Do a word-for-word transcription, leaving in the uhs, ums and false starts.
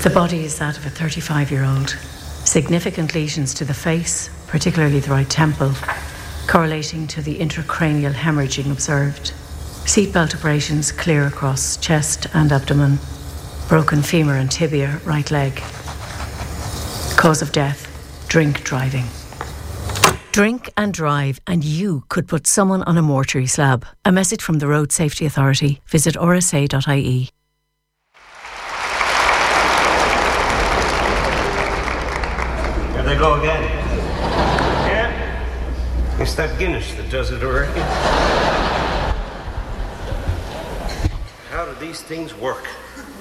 The body is that of a thirty-five-year-old. Significant lesions to the face, particularly the right temple, correlating to the intracranial hemorrhaging observed. Seatbelt abrasions clear across chest and abdomen. Broken femur and tibia, right leg. Cause of death, drink driving. Drink and drive and you could put someone on a mortuary slab. A message from the Road Safety Authority. Visit r s a dot i e. Here they go again. Yeah? It's that Guinness that does it, I reckon. How do these things work?